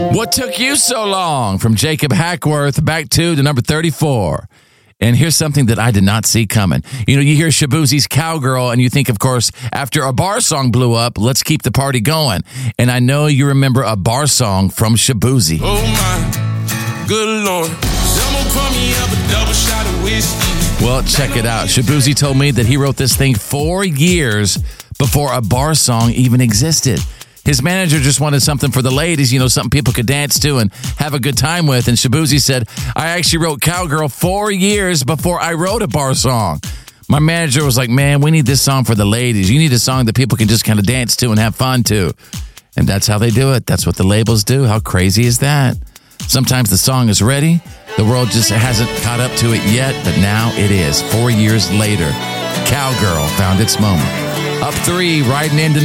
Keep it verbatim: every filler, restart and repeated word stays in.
What Took You So Long from Jacob Hackworth, back to the number thirty-four. And here's something that I did not see coming. You know, you hear Shaboozie's Cowgirl, and you think, of course, after a bar song blew up, let's keep the party going. And I know you remember a bar song from Shaboozie. Oh, my good Lord. Someone pour me up a double shot of whiskey. Well, check it out. Shaboozie told me that he wrote this thing four years before a bar song even existed. His manager just wanted something for the ladies, you know, something people could dance to and have a good time with. And Shaboozie said, I actually wrote Cowgirl four years before I wrote a bar song. My manager was like, man, we need this song for the ladies. You need a song that people can just kind of dance to and have fun to. And that's how they do it. That's what the labels do. How crazy is that? Sometimes the song is ready. The world just hasn't caught up to it yet, but now it is. Four years later, Cowgirl found its moment. Up three, riding into